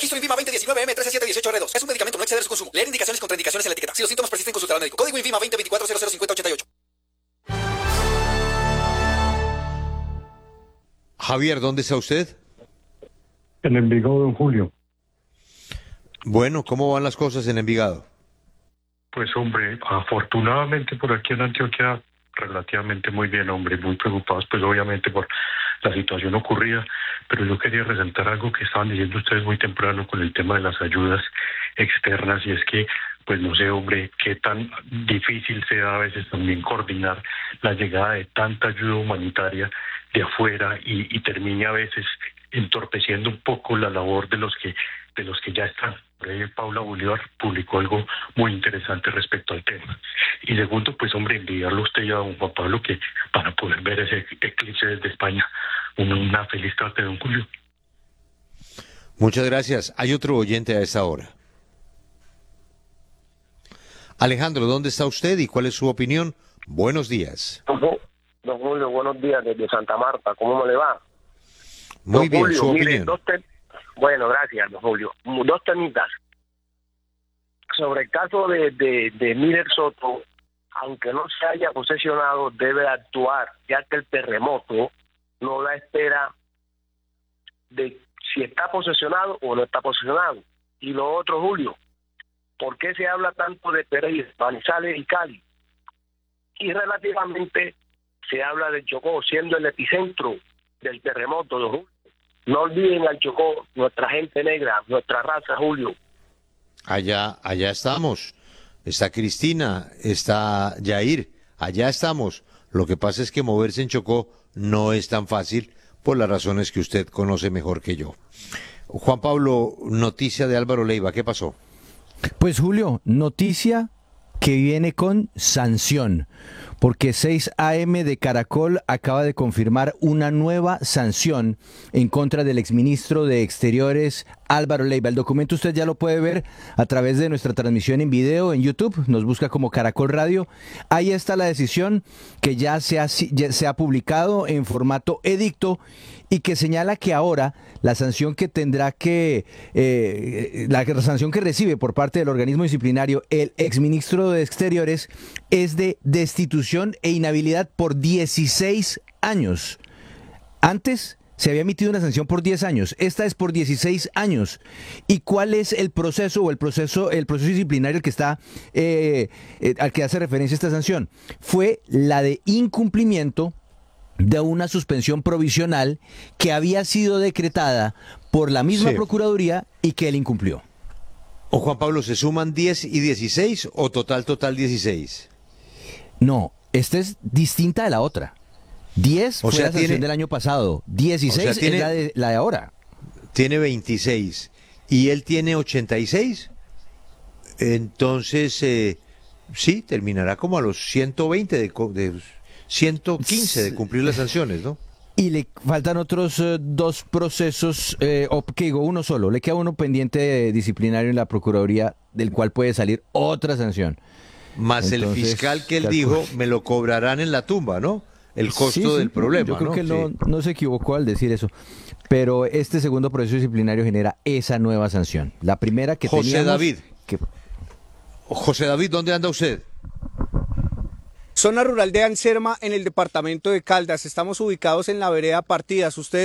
Suministro Invima 2019M13718R2. Es un medicamento, no exceder su consumo. Leer indicaciones y contraindicaciones en la etiqueta. Si los síntomas persisten, consultar al médico. Código Invima 2024005088. Javier, ¿dónde está usted? En Envigado, don Julio. Bueno, ¿cómo van las cosas en Envigado? Pues hombre, afortunadamente por aquí en Antioquia relativamente muy bien, hombre, muy preocupados pues obviamente por la situación ocurrida, pero yo quería resaltar algo que estaban diciendo ustedes muy temprano con el tema de las ayudas externas, y es que pues no sé, hombre, qué tan difícil sea a veces también coordinar la llegada de tanta ayuda humanitaria de afuera y termine a veces entorpeciendo un poco la labor de los que ya están. Paula Bolívar publicó algo muy interesante respecto al tema. Y segundo, pues hombre, enviarlo a usted y a don Juan Pablo que para poder ver ese eclipse desde España. Una feliz tarde, don Julio. Muchas gracias. Hay otro oyente a esta hora. Alejandro, ¿dónde está usted y cuál es su opinión? Buenos días. Don Julio, buenos días desde Santa Marta. ¿Cómo me le va? Muy Don bien, Julio, su mire, opinión. Bueno, gracias, don Julio. Dos temitas. Sobre el caso de Miller Soto, aunque no se haya posesionado, debe actuar, ya que el terremoto no la espera de si está posesionado o no está posesionado. Y lo otro, Julio, ¿por qué se habla tanto de Pereira, Manizales y Cali? Y relativamente se habla de Chocó, siendo el epicentro del terremoto, don Julio. No olviden al Chocó, nuestra gente negra, nuestra raza, Julio. Allá estamos. Está Cristina, está Yair, allá estamos. Lo que pasa es que moverse en Chocó no es tan fácil por las razones que usted conoce mejor que yo. Juan Pablo, noticia de Álvaro Leiva, ¿qué pasó? Pues Julio, noticia que viene con sanción, porque 6 AM de Caracol acaba de confirmar una nueva sanción en contra del exministro de Exteriores Álvaro Leiva. El documento usted ya lo puede ver a través de nuestra transmisión en video en YouTube, nos busca como Caracol Radio. Ahí está la decisión que ya se ha publicado en formato edicto y que señala que ahora la sanción que tendrá la sanción que recibe por parte del organismo disciplinario el exministro de Exteriores es de destitución e inhabilidad por 16 años. Antes se había emitido una sanción por 10 años, esta es por 16 años. ¿Y cuál es el proceso disciplinario al que al que hace referencia esta sanción? Fue la de incumplimiento de una suspensión provisional que había sido decretada por la misma Procuraduría y que él incumplió. O Juan Pablo, ¿se suman 10 y 16 o total 16? No, esta es distinta de la otra. 10 fue la sanción del año pasado, 16 es la de ahora. Tiene 26 y él tiene 86. Entonces, sí, terminará como a los 120 de 115 de cumplir las sanciones, ¿no? Y le faltan otros 2 procesos, uno solo, le queda uno pendiente disciplinario en la Procuraduría, del cual puede salir otra sanción. Más entonces, el fiscal que él dijo, me lo cobrarán en la tumba, ¿no? El costo del problema, yo creo ¿no? que no se equivocó al decir eso. Pero este segundo proceso disciplinario genera esa nueva sanción. La primera que José David, ¿dónde anda usted? Zona rural de Anserma, en el departamento de Caldas. Estamos ubicados en la vereda Partidas. Ustedes